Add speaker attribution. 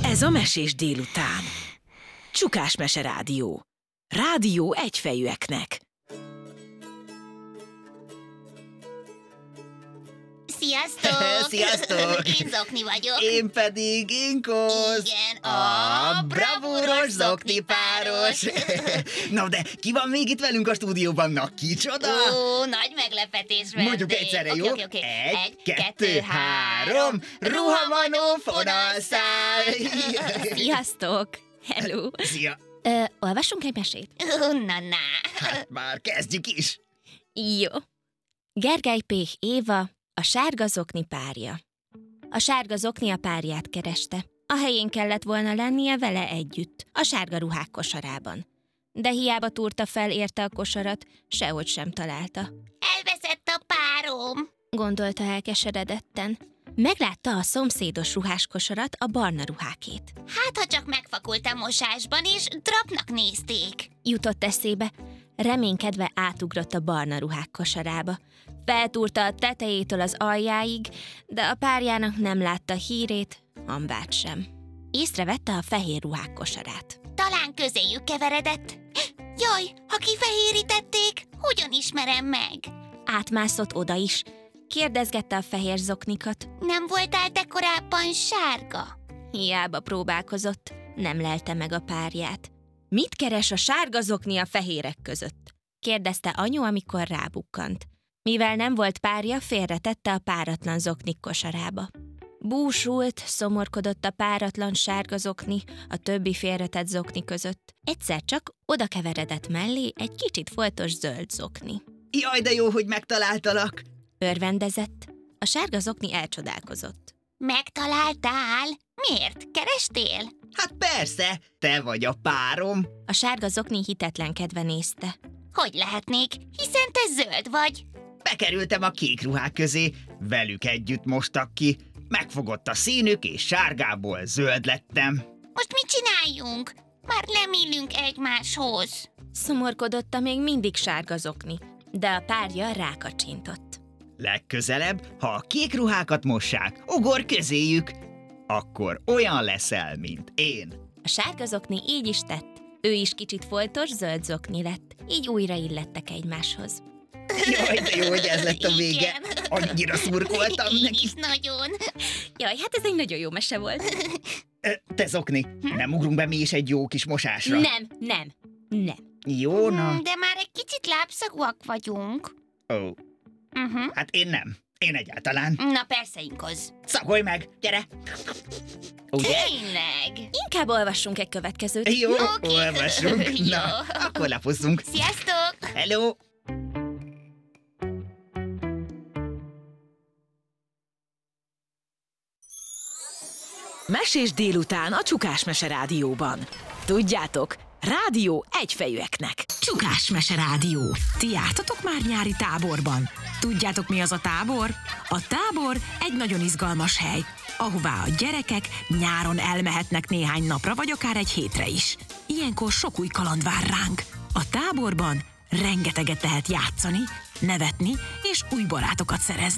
Speaker 1: Ez a Mesés délután. Csukás Mese Rádió. Rádió egyfejűeknek.
Speaker 2: Sziasztok!
Speaker 3: Sziasztok!
Speaker 2: Én Zokni vagyok.
Speaker 3: Én pedig Inkóz.
Speaker 2: Igen, a bravúros zokni páros.
Speaker 3: Na de ki van még itt velünk a stúdióban? Na kicsoda?
Speaker 2: Ó, nagy meglepetés vendég.
Speaker 3: Mondjuk egyszerre, jó?
Speaker 2: Oké.
Speaker 3: Egy, kettő, három. Ruhamanó fonalszál.
Speaker 4: Sziasztok! Hello!
Speaker 3: Szia!
Speaker 4: Olvassunk egy mesét?
Speaker 2: Na.
Speaker 3: Hát már kezdjük is.
Speaker 4: Jó. Gergely Péh Éva, a sárga zokni párja. A sárga zokni a párját kereste. A helyén kellett volna lennie vele együtt, a sárga ruhák kosarában. De hiába túrta fel érte a kosarat, sehogy sem találta.
Speaker 2: Elveszett a párom.
Speaker 4: Gondolta elkeseredetten. Meglátta a szomszédos ruhás kosarat, a barna ruhákét.
Speaker 2: Hát, ha csak megfakult a mosásban, és drapnak nézték.
Speaker 4: Jutott eszébe, reménykedve átugrott a barna ruhák kosarába. Feltúrta a tetejétől az aljáig, de a párjának nem látta hírét, hambát sem. Észrevette a fehér ruhák kosarát.
Speaker 2: Talán közéjük keveredett. Jaj, ha kifehérítették, hogyan ismerem meg?
Speaker 4: Átmászott oda is. Kérdezgette a fehér zoknikat.
Speaker 2: Nem voltál te korábban sárga?
Speaker 4: Hiába próbálkozott, nem lelte meg a párját. Mit keres a sárga zokni a fehérek között? Kérdezte anyu, amikor rábukkant. Mivel nem volt párja, félretette a páratlan zoknik kosarába. Búsult, szomorkodott a páratlan sárga zokni a többi félretett zokni között. Egyszer csak oda keveredett mellé egy kicsit foltos zöld zokni.
Speaker 3: Jaj, de jó, hogy megtaláltalak.
Speaker 4: Örvendezett. A sárga zokni elcsodálkozott.
Speaker 2: Megtaláltál? Miért? Kerestél?
Speaker 3: Hát persze, te vagy a párom.
Speaker 4: A sárga zokni hitetlenkedve nézte.
Speaker 2: Hogy lehetnék, hiszen te zöld vagy.
Speaker 3: Bekerültem a kék ruhák közé, velük együtt mostak ki. Megfogott a színük, és sárgából zöld lettem.
Speaker 2: Most mit csináljunk? Már nem illünk egymáshoz.
Speaker 4: Szomorkodott a még mindig sárga zokni, de a párja rákacsintott.
Speaker 3: Legközelebb, ha a kék ruhákat mossák, ugor közéjük, akkor olyan leszel, mint én.
Speaker 4: A sárga zokni így is tett. Ő is kicsit foltos zöld zokni lett, így újra illettek egymáshoz.
Speaker 3: Jaj, de jó, hogy ez lett a vége.
Speaker 2: Igen.
Speaker 3: Annyira szurkoltam
Speaker 2: Én
Speaker 3: neki.
Speaker 2: is nagyon.
Speaker 4: Jaj, hát ez egy nagyon jó mese volt.
Speaker 3: Te Zokni, nem ugrunk be mi is egy jó kis mosásra?
Speaker 4: Nem.
Speaker 3: Jó, na.
Speaker 2: De már egy kicsit lábszagúak vagyunk.
Speaker 3: Ó, hát én nem. Én egyáltalán.
Speaker 2: Na persze, Inkoz.
Speaker 3: Szagolj meg, gyere! Ugye?
Speaker 2: Tényleg.
Speaker 4: Inkább olvassunk egy következőt.
Speaker 3: Jó,
Speaker 2: Oké.
Speaker 3: olvassunk.
Speaker 2: Jó.
Speaker 3: Na, akkor lapozzunk.
Speaker 2: Sziasztok!
Speaker 3: Hello!
Speaker 1: Mesés délután a Csukás Mese Rádióban. Tudjátok, rádió egyfejűeknek.
Speaker 5: Csukás Mese Rádió. Ti jártatok már nyári táborban? Tudjátok, mi az a tábor? A tábor egy nagyon izgalmas hely, ahová a gyerekek nyáron elmehetnek néhány napra, vagy akár egy hétre is. Ilyenkor sok új kaland vár ránk. A táborban rengeteget lehet játszani, nevetni és új barátokat szerezni.